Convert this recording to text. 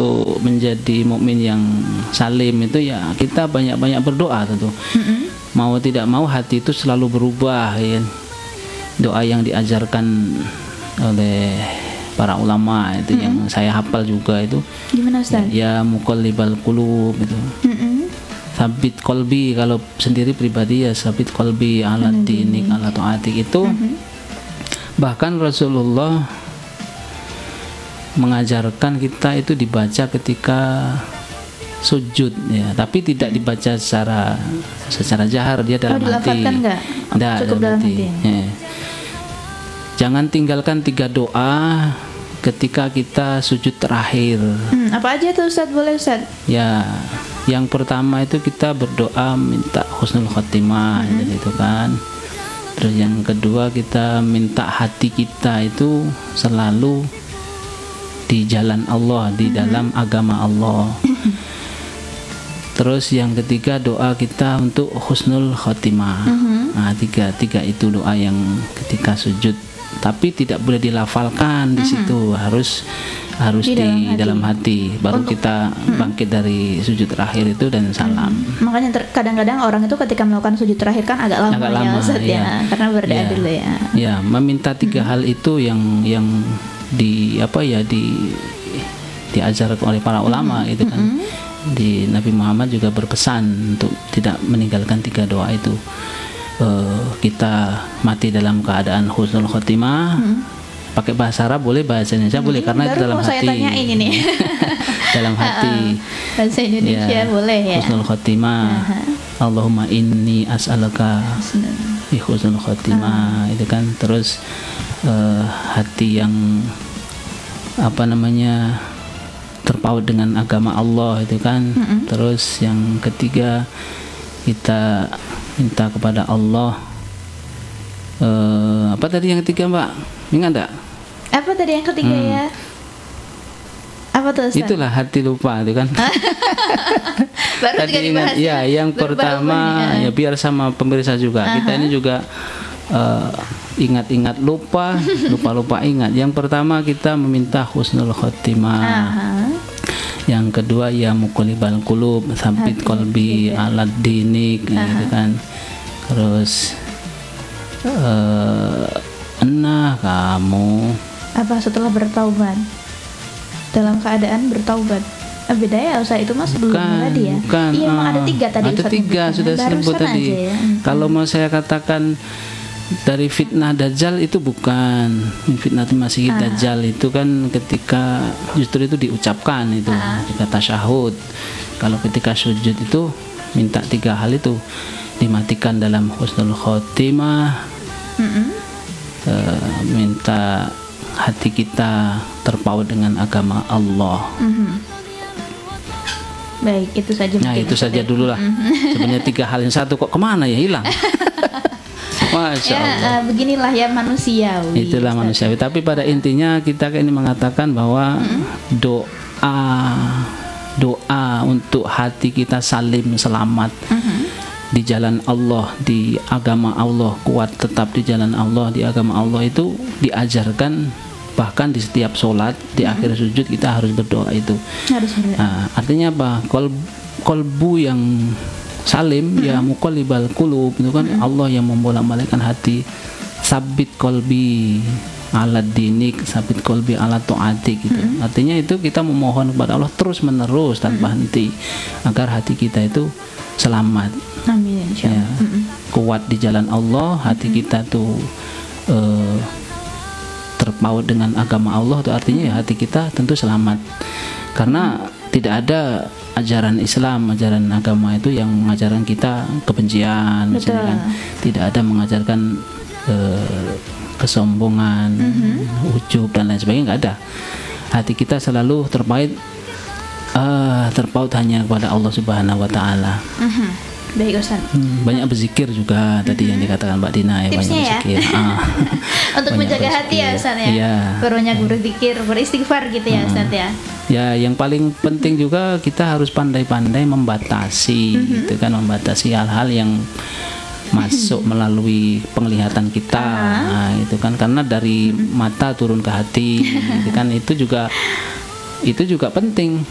untuk menjadi mukmin yang salim itu ya kita banyak-banyak berdoa tentu. Mau tidak mau hati itu selalu berubah ya. Doa yang diajarkan oleh para ulama itu yang saya hafal juga itu. Gimana Ustaz? Ya muqallibal qulub itu. Sabit kolbi, kalau sendiri pribadi ya sabit kolbi ala dinik ala taatik itu. Bahkan Rasulullah mengajarkan kita itu dibaca ketika sujud ya, tapi tidak dibaca secara jahar, dia dalam hati. Enggak, cukup dalam hati. Ya. Jangan tinggalkan 3 doa ketika kita sujud terakhir. Apa aja tuh Ustaz, boleh Ustaz? Ya, yang pertama itu kita berdoa minta husnul khotimah gitu kan. Terus yang kedua kita minta hati kita itu selalu di jalan Allah, di dalam agama Allah. Terus yang ketiga doa kita untuk husnul khotimah. Nah, tiga itu doa yang ketika sujud, tapi tidak boleh dilafalkan di situ, harus di dalam hati. Baru untuk, kita bangkit dari sujud terakhir itu dan salam. Makanya kadang-kadang orang itu ketika melakukan sujud terakhir kan agak lama ya Ustaz ya, karena berdoa dulu ya. Ya, meminta 3 hal itu yang diajarkan oleh para ulama gitu kan. Di Nabi Muhammad juga berpesan untuk tidak meninggalkan 3 doa itu. Kita mati dalam keadaan husnul khotimah. Pakai bahasa Arab boleh, bahasa Indonesia boleh, karena itu dalam hati. Saya tanya ini nih. Dalam hati. Bahasa Indonesia ya, boleh ya. Husnul khotimah. Allahumma inni as'aluka husnul khotimah itu kan. Terus hati yang terpaut dengan agama Allah itu kan. Terus yang ketiga kita minta kepada Allah apa tadi yang ketiga Mbak? Ingat enggak? Apa tadi yang ketiga ya? Apa tuh Ustaz? Itulah hati lupa itu kan. Baru tadi ingat ya, yang pertama ya biar sama pemirsa juga. Kita ini juga ingat-ingat lupa ingat. Yang pertama kita meminta husnul khotimah. Yang kedua ya muqallibal qulub, sabit qalbi ala dinik gitu kan. Terus kamu apa setelah bertaubat, dalam keadaan bertaubat. Beda ya Ustaz, itu mas sebelumnya tadi ya. Bukan. Iya, memang ada 3 tadi. Ada 3 sudah disebut tadi. Ya. Kalau mau saya katakan dari fitnah dajjal itu bukan. Fitnah masih dajjal itu kan ketika justru itu diucapkan itu ketika tasyahud. Kalau ketika sujud itu minta 3 hal itu dimatikan dalam husnul khotimah. Minta hati kita terpaut dengan agama Allah. Baik, itu saja. Nah, itu saja dulu lah. Sebenarnya 3 hal yang satu kok kemana ya, hilang. Masya Allah. Beginilah ya manusiawi. Itulah manusiawi. Tapi pada intinya kita ini mengatakan bahwa doa untuk hati kita salim selamat di jalan Allah, di agama Allah, kuat tetap di jalan Allah, di agama Allah itu diajarkan. Bahkan di setiap sholat, di akhir sujud kita harus berdoa itu. Artinya apa? Kolbu yang salim ya muqallibal qulub itu kan Allah yang membolak-balikkan hati. Sabit kolbi ala dinik, sabit kolbi ala taatik gitu. Artinya itu kita memohon kepada Allah terus menerus tanpa henti agar hati kita itu selamat. Amin insyaallah. Kuat di jalan Allah, hati kita tuh terpaut dengan agama Allah, itu artinya ya hati kita tentu selamat. Karena tidak ada ajaran Islam, ajaran agama itu yang mengajarkan kita kebencian, misalnya kan. Tidak ada mengajarkan kesombongan, ujub dan lain sebagainya, nggak ada. Hati kita selalu terpaut hanya kepada Allah Subhanahu wa taala. Baik Ustaz. Banyak berzikir juga tadi yang dikatakan Mbak Dina ya. Tipsnya banyak berzikir. Untuk menjaga hati ya Ustaz ya. Iya. Banyak berzikir, beristighfar gitu ya Ustaz ya. Ya, yang paling penting juga kita harus pandai-pandai membatasi gitu kan, membatasi hal-hal yang masuk melalui penglihatan kita. Nah, itu kan karena dari mata turun ke hati gitu kan, itu juga penting